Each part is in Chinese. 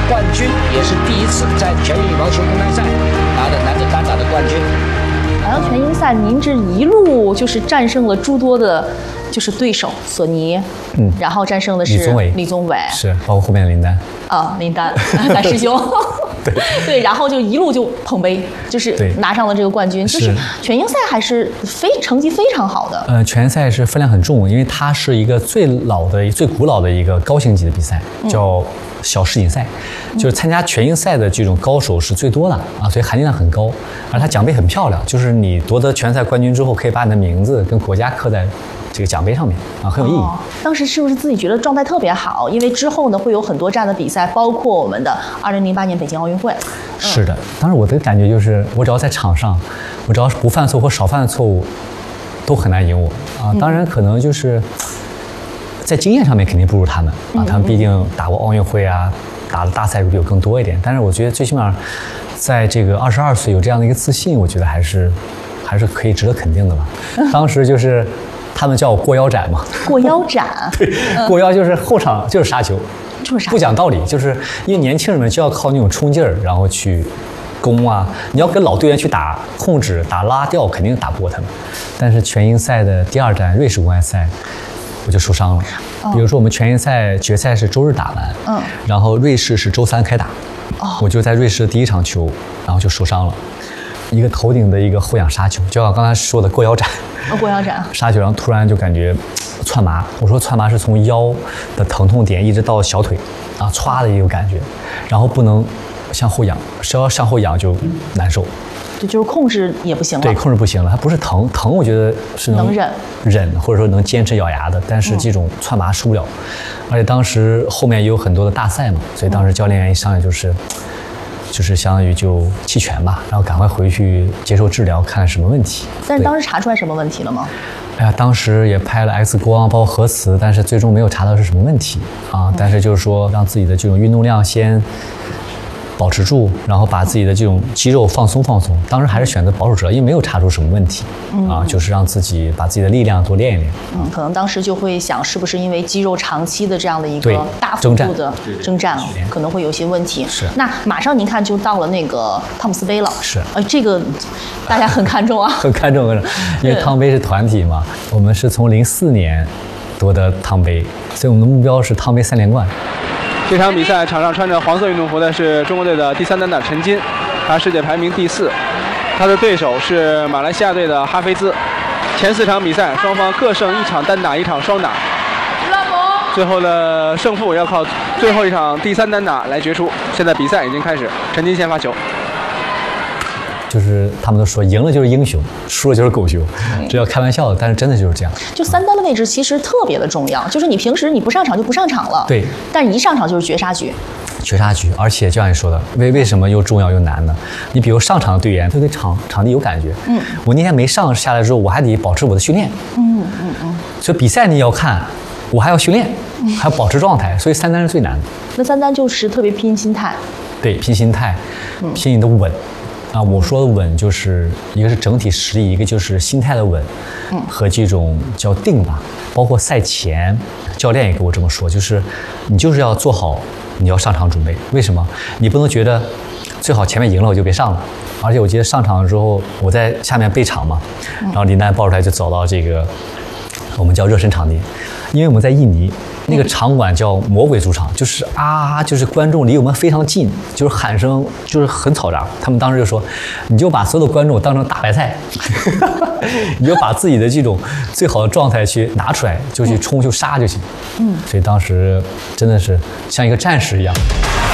冠军，也是第一次在全羽毛球公开赛拿的男子单打的冠军。 好像全英赛您这一路就是战胜了诸多的，就是对手索尼，然后战胜的是李宗伟， 是包括后面的林丹啊，林丹大师兄。对，然后就一路就捧杯，就是拿上了这个冠军。就是全英赛还是成绩非常好的。 全英赛是分量很重，因为它是一个最古老的一个高星级的比赛，叫小世锦赛，就是参加全英赛的这种高手是最多的啊，所以含金量很高，而它奖杯很漂亮，就是你夺得全赛冠军之后，可以把你的名字跟国家刻在这个奖杯上面啊，很有意义。 当时是不是自己觉得状态特别好？因为之后呢会有很多这样的比赛，包括我们的2008年北京奥运会。 是的，当时我的感觉就是，我只要在场上，我只要是不犯错或少犯错误，都很难赢我啊。当然可能就是在经验上面肯定不如他们啊，他们毕竟打过奥运会啊，打的大赛比我更多一点。但是我觉得最起码在这个22岁有这样的一个自信，我觉得还是可以值得肯定的吧。当时就是他们叫我过腰斩嘛， 过腰斩， 对，过腰就是后场就是杀球，不讲道理，就是因为年轻人们就要靠那种冲劲儿，然后去攻啊。你要跟老队员去打控制、打拉吊，肯定打不过他们。但是全英赛的第2站瑞士公开赛，我就受伤了。比如说我们全英赛决赛是周日打完，然后瑞士是周3开打，我就在瑞士的第1场球，然后就受伤了。一个头顶的一个后仰杀球，就像刚才说的过腰斩， 过腰斩杀球，然后突然就感觉窜麻。我说窜麻是从腰的疼痛点一直到小腿啊，歘的一个感觉，然后不能向后仰，稍要向后仰就难受。 对，就是控制也不行了。 对，控制不行了，它不是疼，我觉得是能忍，或者说能坚持咬牙的，但是这种窜麻受不了。而且当时后面也有很多的大赛嘛，所以当时教练员一上来就是相当于就弃权吧，然后赶快回去接受治疗，看什么问题。 但是当时查出来什么问题了吗？ 哎呀，当时也拍了 X 光，包括核磁，但是最终没有查到是什么问题啊。但是就是说，让自己的这种运动量先保持住，然后把自己的这种肌肉放松。当时还是选择保守治疗，因为没有查出什么问题啊，就是让自己把自己的力量多练一练。 可能当时就会想，是不是因为肌肉长期的这样的一个大幅度的征战，可能会有些问题。 是。 那马上您看就到了那个汤姆斯杯了。 是。 这个大家很看重啊。 很看重，因为汤杯是团体嘛，我们是从04年夺得汤杯，所以我们的目标是汤杯3连冠。 这场比赛场上穿着黄色运动服的是中国队的第3单打陈金，他世界排名第4，他的对手是马来西亚队的哈菲兹。前4场比赛双方各胜1场单打1场双打，最后的胜负要靠最后一场第3单打来决出。现在比赛已经开始，陈金先发球。 就是他们都说赢了就是英雄，输了就是狗熊，这要开玩笑的，但是真的就是这样。 就3单的位置其实特别的重要，就是你平时你不上场就不上场了， 对， 但是一上场就是绝杀局。 绝杀局，而且就像你说的，为什么又重要又难呢？你比如上场的队员，他对场地有感觉。我那天没上下来之后，我还得保持我的训练。所以比赛你要看，我还要训练，还要保持状态，所以3单是最难的。 那3单就是特别拼心态。 对，拼心态，拼你的稳。啊，我说的稳就是一个是整体实力，一个就是心态的稳，和这种叫定吧。包括赛前，教练也跟我这么说，就是你就是要做好你要上场准备。为什么？你不能觉得最好前面赢了我就别上了。而且我记得上场的时候，我在下面备场嘛，然后林丹抱出来就走到这个我们叫热身场地，因为我们在印尼。那个场馆叫魔鬼主场，就是就是观众离我们非常近，就是喊声就是很嘈杂。他们当时就说，你就把所有的观众当成大白菜，你就把自己的这种最好的状态去拿出来，就去冲就杀就行。所以当时真的是像一个战士一样。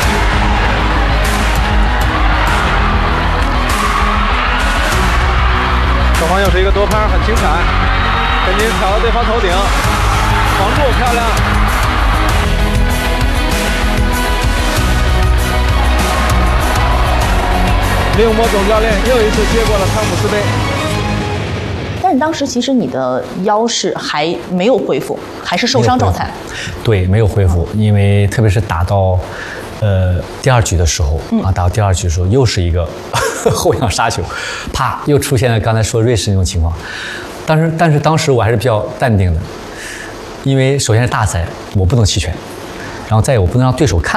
双方又是一个多拍，很精彩。陈金挑到对方头顶，防住，漂亮。利物浦总教练又一次接过了汤姆斯杯。 但是当时其实你的腰是还没有恢复，还是受伤状态。 对，没有恢复，因为特别是打到第2局的时候打到第2局的时候又是一个后仰杀球，啪，又出现了刚才说瑞士那种情况。但是当时我还是比较淡定的，因为首先是大赛，我不能弃权，然后再有我不能让对手看